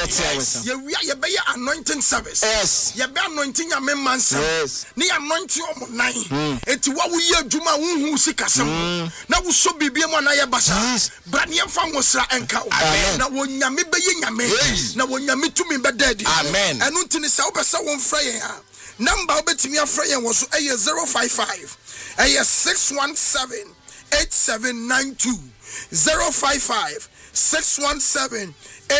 ye be anointing service. Yes. Ye be anointing ya men man service. Ni anointing omo nine. Enti wa wo ye adwuma hu sikasem. Na wo so bibie mo na ye basa. Bra ne yemfa ngosra enka wo. Na wo nyame be ye nyame. Na wo nyame tumi be daddy. Amen. Enu ntini se wo pese wo mfra yen ha. Number obetimi afra yen wo so 055 617 8792 055 617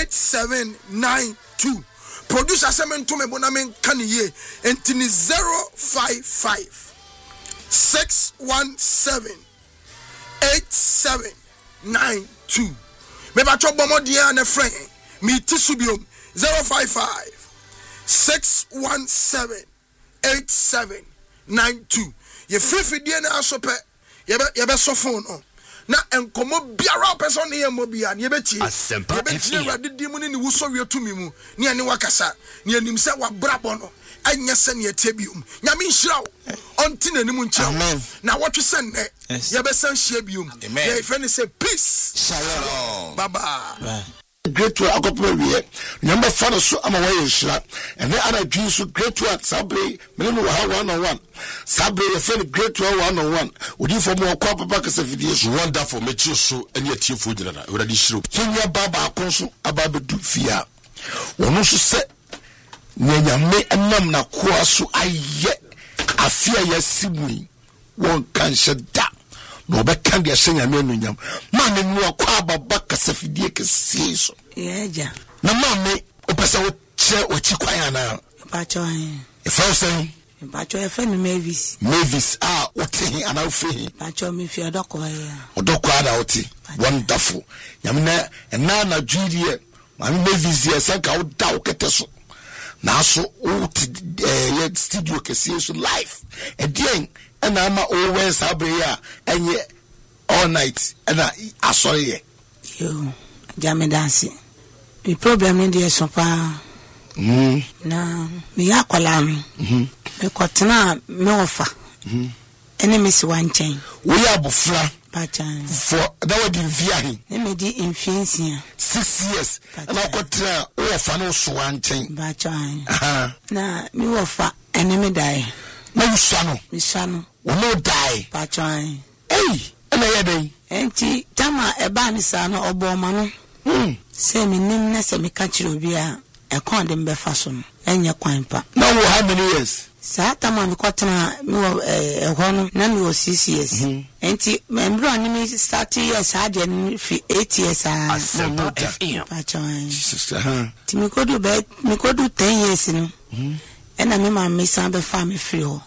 8792. Producer Semento me bonamen kaniye entini 055 617 8792. Me ba chobo modia na friend me tisubium 055 617 8792. Ye free die na asope ye be so phone on na enkomo biara person ye mo bia ye beti ye beti radidi mu ni wuso wietumi mu ne ane wakasa ne anim se wa brabo no anya se ne etebium nyame nhirawo onti nanim nchirawo na wotwe se ne ye be san hia bium ye friend say peace shalom baba great to akopwe number 4 so ama wa yeshira ene ana dwin so great to sabre me no ha 101 sabre ye friend great to 101 odi for mo kwa papa kasa video so wonderful me chi so ene atiefo gina na uradi shiro kenya baba akonso ababedu fia wono so se nyanyame enam na koa so aye afia yasimui won kanhye da no be kan de hyenya me nunyam ma me no akwa baba kasafidie kese so yeja na ma me opese wo che ochi kwan na ba cho e fa so ba cho e fa ni Mavis ote ana ofi ba cho me fi odoko ada ote wonderful nyam na na judie ma Mavis ye se ka wo da wo kete so na so o studio kese so live again and I'm always abria and all night and sorry you jam dance the problem in the sopa na me yakwala me kotena me ofa enemy si one chain we abofra bachan for that would via him me di infinity 6 years and I kotena ofa no so one chain bachan na me ofa enemy die na usano no die patron hey na yeden enti tama eba ni sa no oboma no se me nim na se me ka kire obi a e kon de mbe fa so no enye kwan pa na wo how many years sa tama me kotena me wo ho no na me wo 6 years enti membro ni me start years had ni fi 8 years patron ti me kodu 10 years no ena me ma me san be fa me free ho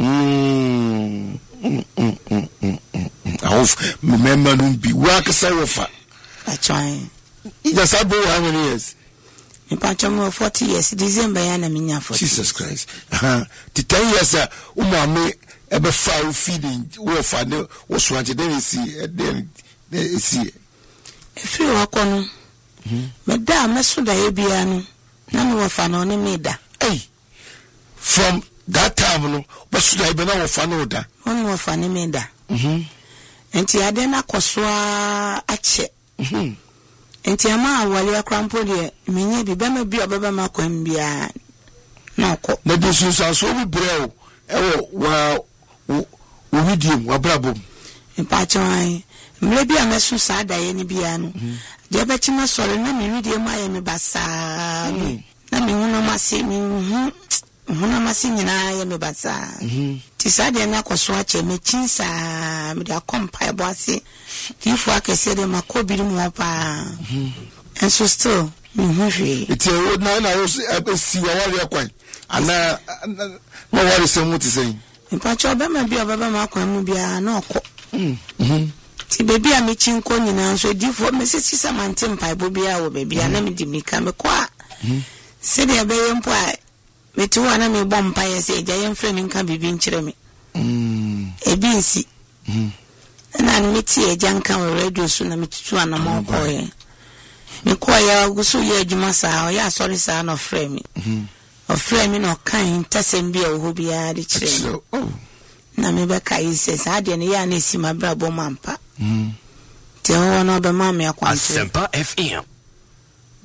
remember no be work sawofa I try just about how many years in patchamo 40 years December yana minya 40 Jesus Christ the 10 years umame ebe fa feeding wo fa ne wo so ante den see if you akono me da meso da ebia no na me wo fa no ne me da from that time no but should I be now for no da on wo fa ne me da enti ade na kosoa ache enti ama awale akrampo de menye bi be ma bi obeba ma kwam bia na ko na de so so bi breo wa video wa brabo empathy mle bi amesu sa da ye ni bia no de be chima sore na me video ma ye me basa na me hono ma se me huna masinyina ya me basa ti sade na koso ache me chinsa me da kompa ebo ase ti fu akese de makobiri mu pa enso still me hwe iti o na wo si wa wale akwan ana mo wale se mu ti sen mpa cho be ma bia baba ma akwan mu bia na okọ ti bebi a me chinko nyina so di fu me sisi samante mpa ebo bia wo bebi a na me di mika me kwa se de be yempo a metu ana me bompa yese eja yemfre ni nka bibi nkyere me ebinsi na meti eja nka wo radio so na metutu ana mo ko ye me ko ya gusu ye adwuma saa ya sorry saa no frame o frame no kan tasem bia wo bia de kyere na me be kai se saa de ne ya na esi mabra bo mampa te ho no be ma me akwanto Asempa FM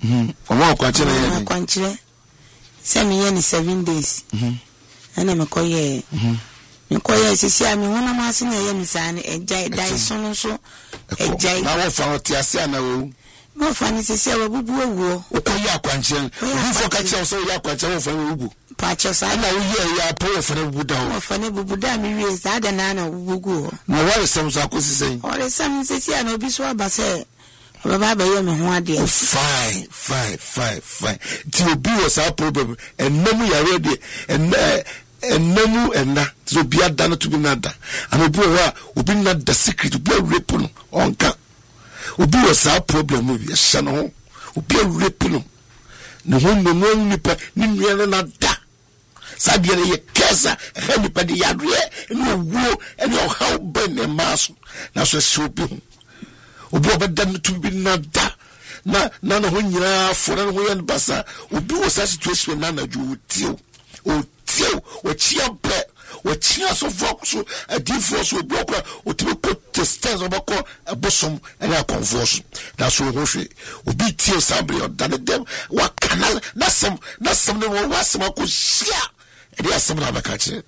Omo kwanchire ye. Kwanchire. Se me ye ni 7 days. Ana me koye. Me koye sisi a me hona ma se na ye mi sane ejai dai so so. Ejai. Na wo fa oti ase ana wo. Mo fa ni sisi a bubu owo. Okoye akwanchire. Obi fo ka che so ye akwanchire wo fa bubu. Pacho sa na wo ye ya po wo fa bubu da wo. Wo fa ne bubu da mi wie sa da na na bubu go. Na wo resem so akosi sei. Ore sam sisi a na obi so aba se baba ba ye me ho ade. Fine. Ti obi was our problem and no ya ready and no and so be done to be nada. And obi wa obi na the secret obi rape no onka. Obi was our problem obi shano obi rape no. No no nipa ni nua na da. Sabi na ye kesa he nipa de yadre no wo and your how ben e maso. Na so obi obi obedan to be nada. Na ho nyina fora no ho yan basa obi wo sa situation na ju tio o chia bre o chia so focus adifo so obi okwa o tibe ko testers obako abosom na conforce na so ho hwe obi tio sambre o dan dem wa canal na sem no wa sem ko shia e dey asem na baka che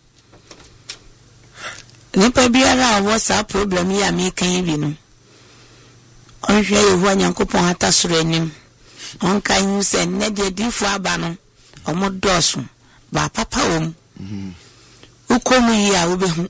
nipa biara wo sa problem ya me kan bi no onhwe yehu anyankopon ata soro anim onka hu se ne de difo aba no omodoso ba papa wom ukomu yi a obehu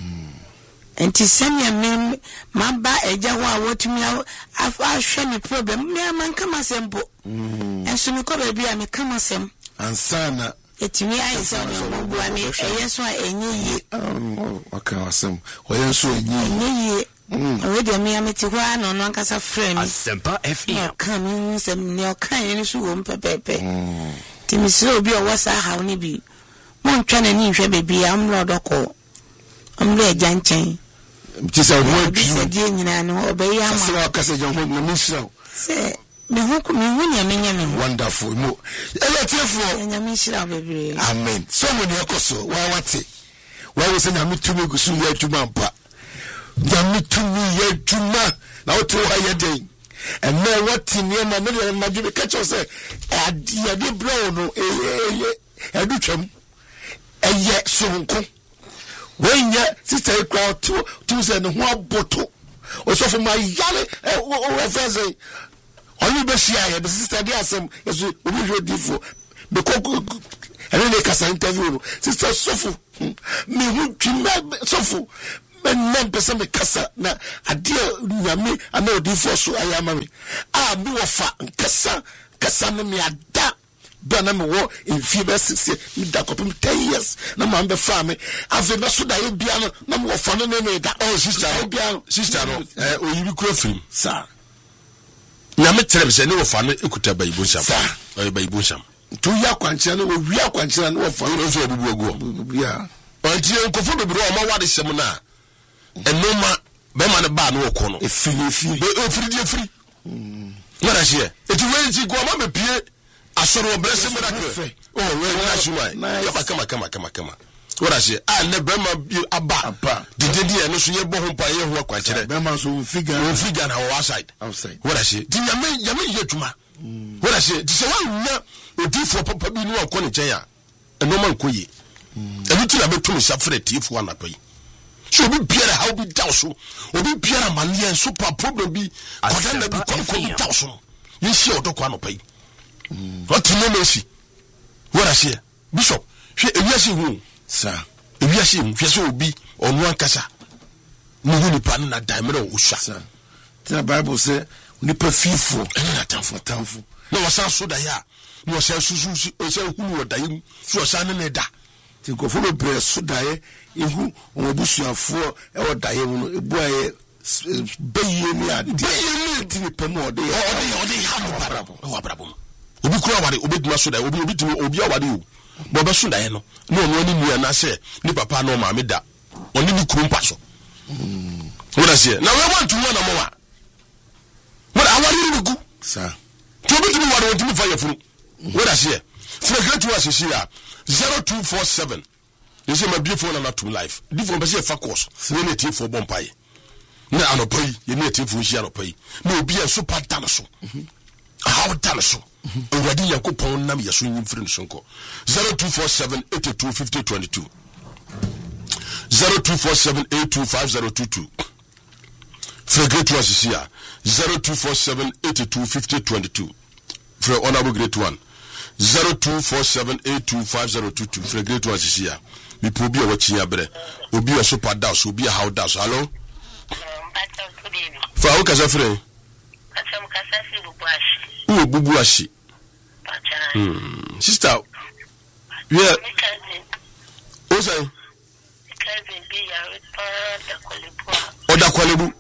enti senya me maba eja ho a wotumi afa hwe me problem me amanka masempo enso me ko ba bia me kama sem ansana etimi ayisa no bo ami eyeso a enye yi waka wasem oyenso enye yi already me ameti ho ano no ankasa frame Asempa FM kan sem ne okan ni so wo pepepe timi sire obi o wasa ha oni bi mo ntwa na ni hwe bebi am lo doko am le janchen ti se ho bi se die nyina no obeyi ama se wa kasa jan ho na mi shira se me ho nya me wonderful mo ele tiefo nya me shira bebi amen so mo ne ekoso wa wate wa wo se nya mi tumi gusu ya adwuma mpa nya mi tumi ya adwuma na wo to ha ye den and now what in your man na give catch us ya de brown no edu twam eye sonko when ya sister crowd to say no ho aboto o so for my yale o feze only be share ya sister dey asem so obi hwe difo be ko and they kasa interview sister sofu me hu twima sofu men person me kasa na ade nyame ana odi fo so ayama me mi wo fa kasa me ada bana me wo enfie be 6 me da kopim 10 years na ma be fa me ave me so da ye bia no na me wo fa no me da sister no oyibi kura film sa nyame tere se ne wo fa no ekuta bayibo sham bayibo sham to ya kwanche no wi akwanche no wo fa no so obubu agu bia onti enkofo bebro o ma wade sem na enoma be ma ne ba no ko no efiri ngara hie eti wenji go ma mepie asoro obrese miracle we na shuma kama ngara hie ne be ma aba didedi e no so ye bo ho pa ye ho kwakyere be ma so figure na ho outside ngara hie ti nyame ye dwuma ngara hie ti se wa nya odifo papa bi no akọ ne chen ya enoma nkoye ebi ti na betum safre tifo anapai so obi biara how be down so obi biara mania so pa problem bi kodan na bi kon down so yin shi odokwa no pai what no mercy what I say bishop hwe ewiase hu sa ewiase hu hwe so obi onu ankasa no hu ni pan na daimere o sha sa the bible say nipa fifo na tamfo na wasa so da ya na wasa susu o se hu no da yim so wasa ne da ti ko fo be so da ye ehu obusuafo e o da ye no ebu aye beye ni ade ti ni pemo ode ha no barabo obi kura wade obi duma so da obi timi obi awade o bo be so da ye no na ono ani nua na se ni papa na o ma me da oni ni kuru mpa so wona se na we want to know na mo wa wona awade ni gu sa to obi timi wade o timi fa ye furu wona se frequent was she ya 0247 you say my beautiful na to life different be say focus we na tie for bompaye na anopai ye na tie for shi anopai na obi e so pa dan so how dan so Awurade Yakopon nam yeso nyimfiri nsonko 0247825022 0247825022 Great one here 0247825022 for honorable great one 0247825022 for great one here me probi a wachi abre obi a super dash obi a how dash hello for how kasa frɛ bubu ashi sister yeah osa oda kwalebu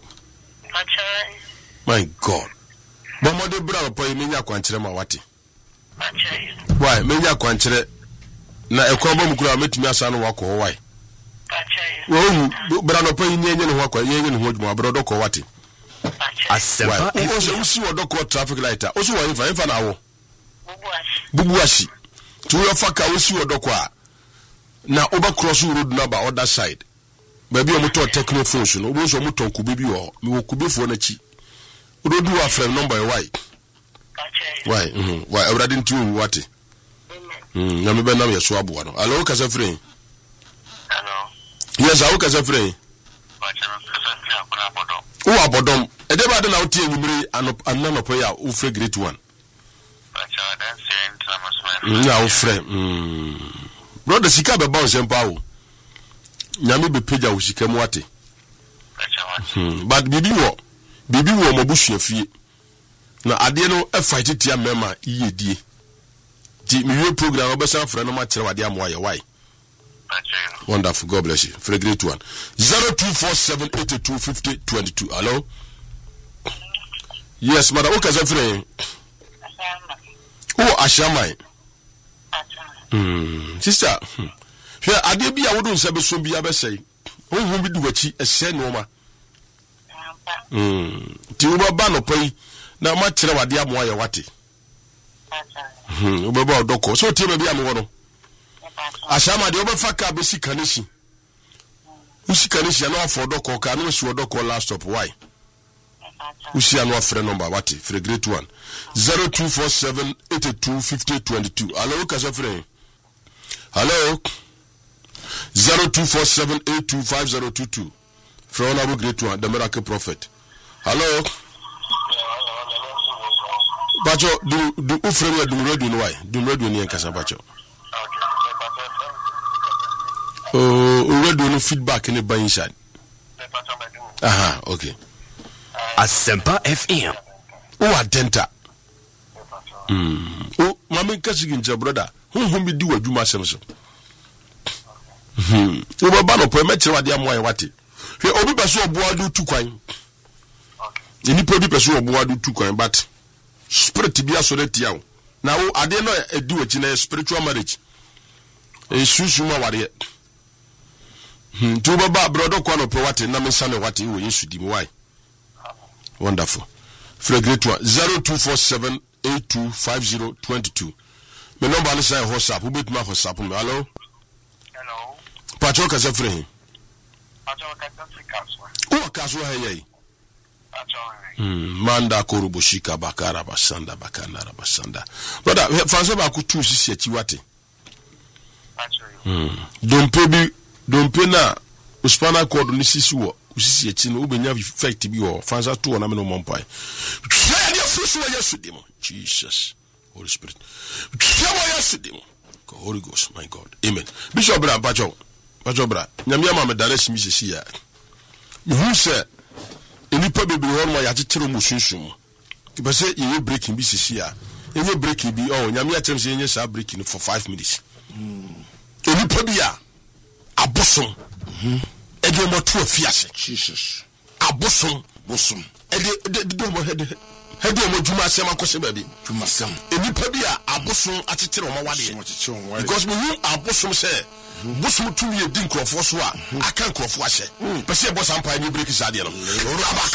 my god bomode bra pa yi menya kwankyere ma wate why menya kwankyere na ekwa bom kura metumi asa no wakɔ why wo bra no pa yi nyenye ne ho akwa nyenye ne ho adwuma bra do kɔ wate asempa usi wodoko traffic light usi wa infa na wo bubu ashi to your faka usi wodoko a na oba cross road number other side baby omoto techno phones no obo so omoto kube bi wo me wo kube fo na chi road wa frame number why why already ntu wate na me be na me so aboa no allo kasa free hello yes awo kasa free o abodom edeba de na o tie nyimire ananopo ya o free great one na o free brother sika be bounce empa o nyame be page o sika mu ate but bibi wo mabusua fie na ade no e fight tia mema iyedie di me program obesa frɛ no ma kyerɛ wade amoa ye why wonderful, God bless you. For a great one. 0247825022. Hello? Yes, madam. Okay, so free. Oh, Ashamai. Sister. Here, Adebi, I wouldn't say so be a say. Oh, who be do what she said, Noma. Tiuba Bano pay. Now, my children, dear Moya Wati. Ubaba Doko. So, Timmy, I'm one. Ashama de obafaka be sikanishi. Usikanishi no for doko ka no si doko last stop why? Usi anu afre number wati for a great one. 0247825022. Hello kasa free. Hello. 0247825022. For honorable great one, the miracle prophet. Hello. Bacho do ufre do radio no why? Do radio ni kasa bacho. Already no feedback in the buying side. Aha, okay. Asempa FM. Oh, Adenta. Oh, Mammy Cassigan, brother. Whom we do a Juma Samson. You were bound to metro at the Amoy Wati. He only pursue a boy do 2 coin. Any probably pursue a boy do 2 coin, but spirit to be a solid young. Now, I didn't know a do it in a spiritual marriage. A Susuma warrior. To Baba brother Kwano Powati, Namisane Wati, who used to dim why. Wonderful. For a great one 0247825022. My number is a horse up, who beat my horse up. Hello? Hello. Pachoka Zafre. Oh, Casua, hey. Manda Korubushika Bakara Basanda Bakanara Basanda. Brother, Fanzaba could choose Chiwati. Don't pay na uspana code nisisi wo usisi eti no ubenya effect bi wo fanza to na me no mompai try your first way yesterday Jesus Holy Spirit try yesterday Holy Ghost my God amen Bishop Bra Pacho Bra nyame ama me dare simi sisi ya me hu se enipa bebre ho no ya tetero mu sunsun be se ye breaking bi sisi ya ye breaking bi oh nyame atem se ye sa breaking for 5 minutes enipa bi ya abosom ede mo to afiase Jesus abosom bosom ede de mo hede mo djuma asem akose ba bi djuma asem enipa bi a abosom atetere o ma wade because me hu abosom say bosom to me di nkrofo so a aka nkrofo ahye pese boss ampa ni break sade no